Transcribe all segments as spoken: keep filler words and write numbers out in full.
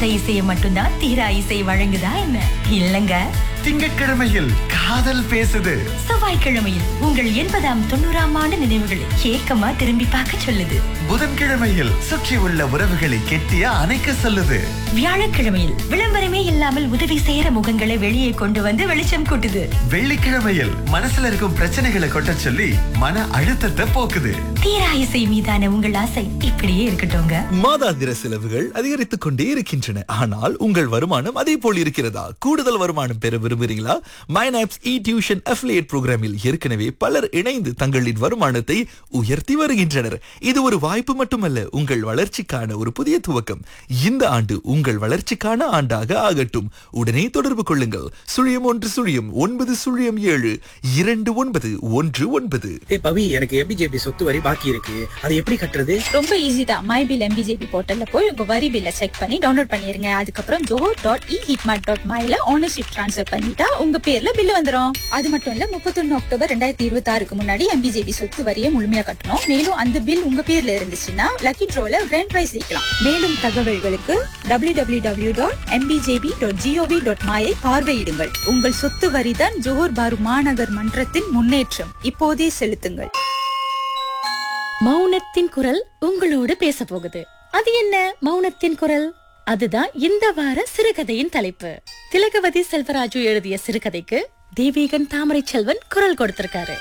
தீராத இசையை மட்டும்தான் தீரா இசை வழங்குதா என்ன? இல்லங்க. திங்கட்கிழமையில் காதல் பேசுது. செவ்வாய்க்கிழமையில் உங்கள் எண்பதாம் தொண்ணூறாம் ஆண்டு நினைவுகளை ஏக்கமா திரும்பி பார்க்க சொல்லுது. புதன்கிழமையில் சுற்றி உள்ள உறவுகளை கெட்டியா அணைக்க சொல்லுது. வியாழக்கிழமையில் விளம்பரமே இல்லாமல் உதவி செய்யற முகங்களை வெளியே கொண்டு வந்து வெளிச்சம் கூட்டுது. வெள்ளிக்கிழமையில் மனசுல இருக்கும் பிரச்சனைகளை கொட்ட சொல்லி மன அழுத்தத்தை போக்குது. தீரா இசை மீதான உங்கள் ஆசை இப்படியே இருக்கட்டும்ங்க. மாதாந்திர செலவுகள் அதிகரித்துக் கொண்டே இருக்கின்றன. ஆனால் உங்கள் வருமானம் அதே போல் இருக்கிறதா? கூடுதல் வருமானம் பெற விரும்புகிறீங்களா? மைனாப்ஸ் இ டியூஷன் அஃபிலியேட் புரோகிராமில் ஏற்கனவே பலர் இணைந்து தங்களின் வருமானத்தை உயர்த்தி வருகின்றனர். இது ஒரு வாய்ப்பு மட்டுமல்ல, உங்கள் வளர்ச்சிக்கான ஒரு புதிய துவக்கம். இந்த ஆண்டு உங்கள் வளர்ச்சிக்கான ஆண்டாக ஆகட்டும். உடனே தொடர்பு கொள்ளுங்கள். சுழியம் ஒன்று சுழியம் ஒன்பது சுழியம் ஏழு இரண்டு ஒன்பது ஒன்று ஒன்பது. பவி, எனக்கு எம்பிஜேபி சொத்து வரி பாக்கி இருக்கு, அது எப்படி கட்டுறது? ரொம்ப ஈஸி தான். மை பில் எம்பிஜேபி போர்ட்டல்ல போய் உங்க வரி பில்ல செக் பண்ணி டவுன்லோட் பண்ணிருங்க. அதுக்கப்புறம் ஜோஹோ டாட் இ ஹிட்மார்ட் டாட் மைல ஓனர்ஷிப் ட்ரான்ஸ்ஃபர் பண்ணிட்டா உங்க பேர்ல பில் வந்துரும். அது மட்டும் இல்ல, முப்பத்தொன்னு அக்டோபர் ரெண்டாயிரத்தி இருபத்தி ஆறுக்கு முன்னாடி எம்பிஜேபி சொத்து வரியை முழுமையா கட்டணும். மேலும் அந்த பில் உங்க பேர்ல இருந்துச்சுன்னா லக்கி ட்ரோல கிராண்ட் பிரைஸ் ஜெயிக்கலாம். மேலும் தகவல்களுக்கு W W W dot MPBJP dot gov dot மையை பார்வையிடுங்கள். உங்கள் சொத்து வரி தான் ஜோஹர் பாரு மாநகர் மன்றத்தின் முன்னேற்றம். இப்போதே செலுத்துங்கள். மௌனத்தின் குரல் உங்களோடு பேச போகுது. அது என்ன மௌனத்தின் குரல்? அதுதான் இந்த வார சிறுகதையின் தலைப்பு. திலகவதி செல்வராஜு எழுதிய சிறுகதைக்கு தேவிகன் தாமரை செல்வன் குரல் கொடுத்திருக்காரு.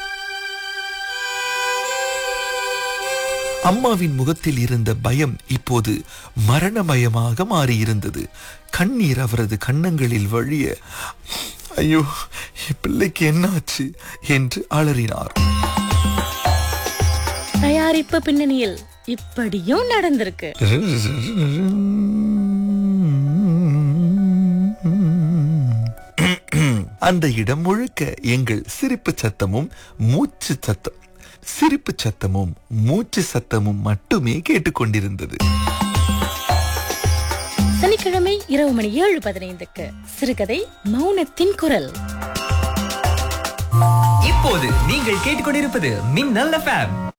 அம்மாவின் முகத்தில் இருந்த பயம் இப்போது மரணமயமாக மாறியிருந்தது. கண்ணீர் அவரது கன்னங்களில் வழிய, ஐயோ என் பிள்ளைக்கு என்னாச்சு என்று அலறினார். தயாரிப்பு பின்னணியில் இப்படியும் நடந்திருக்கு. அந்த இடம் முழுக்க எங்கள் சிரிப்பு சத்தமும் மூச்சு சத்தம் சிரிப்பு சத்தமும் மூச்சு சத்தமும் மட்டுமே கேட்டுக்கொண்டிருந்தது. சனிக்கிழமை இரவு மணி ஏழு பதினைந்துக்கு சிறுகதை மௌனத்தின் குரல். இப்போது நீங்கள் கேட்டுக்கொண்டிருப்பது மின்னல் எஃப்எம்.